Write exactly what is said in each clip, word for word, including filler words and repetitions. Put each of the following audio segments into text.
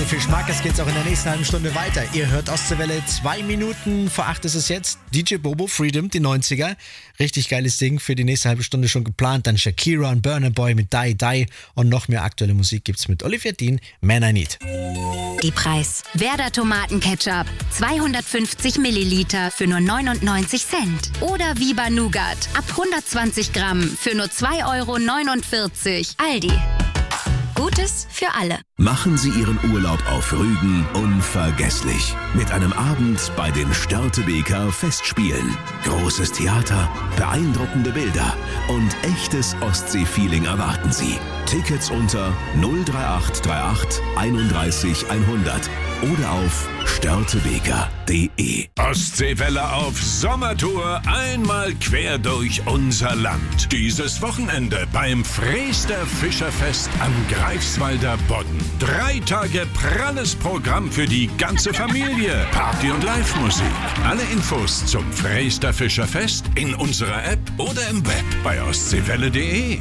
so viel Schmack, es geht's auch in der nächsten halben Stunde weiter. Ihr hört Ostseewelle, zwei Minuten vor acht ist es jetzt. D J Bobo, Freedom, die neunziger. Richtig geiles Ding für die nächste halbe Stunde schon geplant. Dann Shakira und Burna Boy mit Die Die. Und noch mehr aktuelle Musik gibt's mit Olivia Dean, Man I Need. Die Preis. Werder Tomatenketchup. zweihundertfünfzig Milliliter für nur neunundneunzig Cent. Oder Viva Nougat. Ab hundertzwanzig Gramm für nur zwei Euro neunundvierzig. Aldi. Gutes für alle. Machen Sie Ihren Urlaub auf Rügen unvergesslich. Mit einem Abend bei den Störtebeker Festspielen. Großes Theater, beeindruckende Bilder und echtes Ostsee-Feeling erwarten Sie. Tickets unter null drei acht drei acht einunddreißig hundert oder auf störtebeker punkt de. Ostseewelle auf Sommertour, einmal quer durch unser Land. Dieses Wochenende beim Freester Fischerfest am Greifswalder Bodden. Drei Tage pralles Programm für die ganze Familie. Party und Live-Musik. Alle Infos zum Freester Fischerfest in unserer App oder im Web bei ostseewelle punkt de.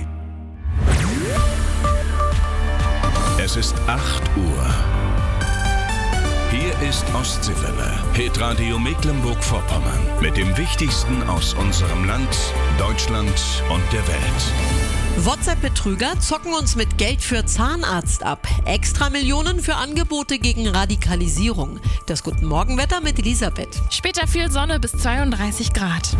Es ist acht Uhr. Hier ist Ostseewelle, Hitradio Mecklenburg-Vorpommern, mit dem Wichtigsten aus unserem Land, Deutschland und der Welt. WhatsApp-Betrüger zocken uns mit Geld für Zahnarzt ab. Extra Millionen für Angebote gegen Radikalisierung. Das Guten Morgenwetter mit Elisabeth. Später viel Sonne bis zweiunddreißig Grad.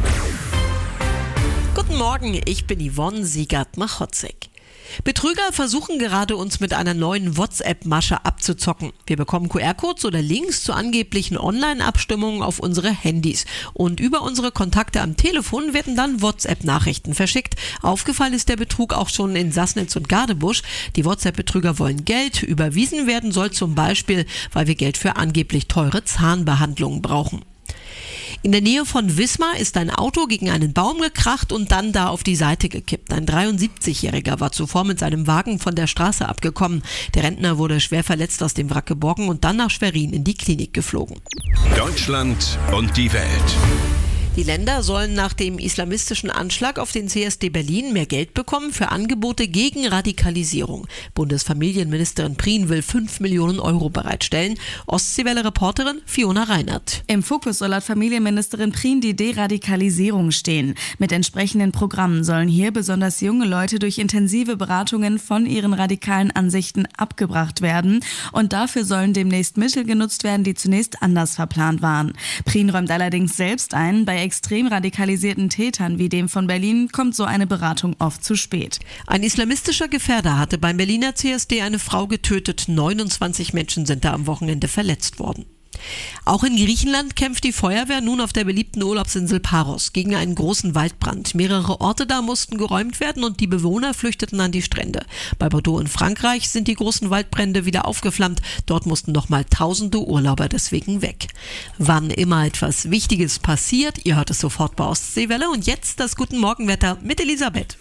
Guten Morgen, ich bin Yvonne Siegert-Machotzek. Betrüger versuchen gerade, uns mit einer neuen WhatsApp-Masche abzuzocken. Wir bekommen Q R-Codes oder Links zu angeblichen Online-Abstimmungen auf unsere Handys. Und über unsere Kontakte am Telefon werden dann WhatsApp-Nachrichten verschickt. Aufgefallen ist der Betrug auch schon in Sassnitz und Gadebusch. Die WhatsApp-Betrüger wollen Geld. Überwiesen werden soll zum Beispiel, weil wir Geld für angeblich teure Zahnbehandlungen brauchen. In der Nähe von Wismar ist ein Auto gegen einen Baum gekracht und dann da auf die Seite gekippt. Ein dreiundsiebzigjähriger war zuvor mit seinem Wagen von der Straße abgekommen. Der Rentner wurde schwer verletzt aus dem Wrack geborgen und dann nach Schwerin in die Klinik geflogen. Deutschland und die Welt. Die Länder sollen nach dem islamistischen Anschlag auf den C S D Berlin mehr Geld bekommen für Angebote gegen Radikalisierung. Bundesfamilienministerin Prien will fünf Millionen Euro bereitstellen. Ostseewelle-Reporterin Fiona Reinert. Im Fokus soll laut Familienministerin Prien die Deradikalisierung stehen. Mit entsprechenden Programmen sollen hier besonders junge Leute durch intensive Beratungen von ihren radikalen Ansichten abgebracht werden. Und dafür sollen demnächst Mittel genutzt werden, die zunächst anders verplant waren. Prien räumt allerdings selbst ein, bei extrem radikalisierten Tätern wie dem von Berlin kommt so eine Beratung oft zu spät. Ein islamistischer Gefährder hatte beim Berliner C S D eine Frau getötet. neunundzwanzig Menschen sind da am Wochenende verletzt worden. Auch in Griechenland kämpft die Feuerwehr nun auf der beliebten Urlaubsinsel Paros gegen einen großen Waldbrand. Mehrere Orte da mussten geräumt werden und die Bewohner flüchteten an die Strände. Bei Bordeaux in Frankreich sind die großen Waldbrände wieder aufgeflammt. Dort mussten nochmal tausende Urlauber deswegen weg. Wann immer etwas Wichtiges passiert, ihr hört es sofort bei Ostseewelle. Und jetzt das Guten Morgenwetter mit Elisabeth.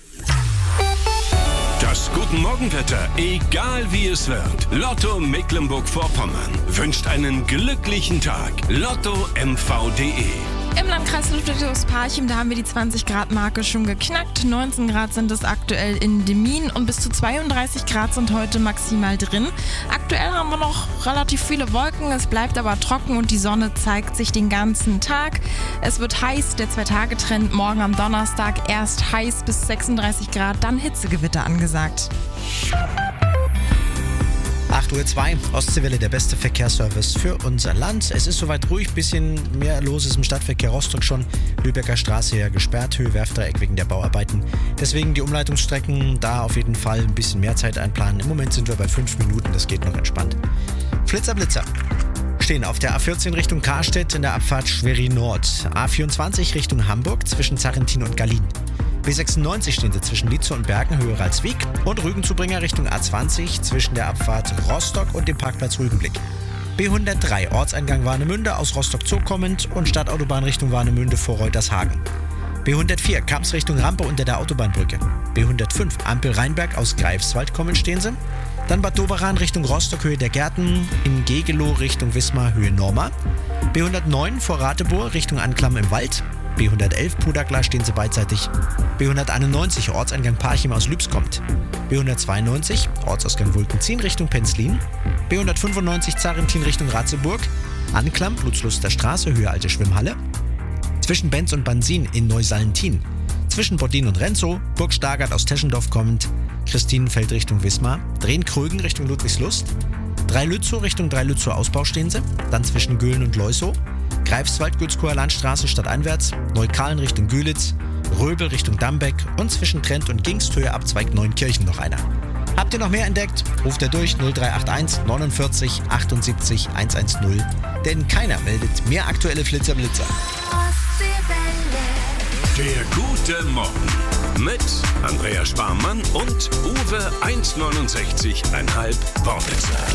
Das Guten Morgenwetter, egal wie es wird. Lotto Mecklenburg-Vorpommern wünscht einen glücklichen Tag. Lotto M V punkt de. Im Landkreis Ludwigsparchim, da haben wir die zwanzig Grad Marke schon geknackt. neunzehn Grad sind es aktuell in Demmin und bis zu zweiunddreißig Grad sind heute maximal drin. Aktuell haben wir noch relativ viele Wolken, es bleibt aber trocken und die Sonne zeigt sich den ganzen Tag. Es wird heiß, der Zwei-Tage-Trend morgen am Donnerstag erst heiß bis sechsunddreißig Grad, dann Hitzegewitter angesagt. acht Uhr zwei, Ostseewelle, der beste Verkehrsservice für unser Land. Es ist soweit ruhig, bisschen mehr los ist im Stadtverkehr Rostock schon. Lübecker Straße ja gesperrt, Höhe Werfdreieck wegen der Bauarbeiten. Deswegen die Umleitungsstrecken, da auf jeden Fall ein bisschen mehr Zeit einplanen. Im Moment sind wir bei fünf Minuten, das geht noch entspannt. Flitzer, Blitzer. Stehen auf der A vierzehn Richtung Karstedt in der Abfahrt Schwerin Nord. A vierundzwanzig Richtung Hamburg zwischen Zarrentin und Gallien. B sechsundneunzig stehen sie zwischen Lietzow und Bergen, Höhe Ralswiek. Und Rügenzubringer Richtung A zwanzig zwischen der Abfahrt Rostock und dem Parkplatz Rügenblick. B hundertdrei Ortseingang Warnemünde aus Rostock Zoo kommend und Stadtautobahn Richtung Warnemünde vor Reutershagen. B hundertvier Kamps Richtung Rampe unter der Autobahnbrücke. B hundertfünf Ampel Rheinberg aus Greifswald kommend stehen sie. Dann Bad Doberan Richtung Rostock, Höhe der Gärten. In Gegelow Richtung Wismar, Höhe Norma. B hundertneun vor Ratebohr Richtung Anklam im Wald. B hundertelf Pudagla stehen Sie beidseitig. B hunderteinundneunzig Ortseingang Parchim aus Lübs kommt. B hundertzweiundneunzig Ortsausgang Wulkenzin Richtung Penzlin. B hundertfünfundneunzig Zarentin Richtung Ratzeburg. Anklam, Blutsluster Straße, Höhe Alte Schwimmhalle. Zwischen Benz und Bansin in Neusallentin. Zwischen Bottin und Renzow, Burg Stargard aus Teschendorf kommend. Christinenfeld Richtung Wismar. Drehen-Krögen Richtung Ludwigslust. Dreilützow Richtung Dreilützow Ausbau stehen Sie. Dann zwischen Göhlen und Leusow. Greifswald, Gützkower Landstraße stadteinwärts. Neukalen Richtung Gülitz. Röbel Richtung Dambeck. Und zwischen Trent und Gingsthöhe Abzweig Neunkirchen noch einer. Habt ihr noch mehr entdeckt? Ruft er durch null drei acht eins neunundvierzig achtundsiebzig hundertzehn. Denn keiner meldet mehr aktuelle Flitzerblitzer. Der gute Morgen mit Andrea Sparmann und Uwe eins neunundsechzig Komma fünf Wortwitzer.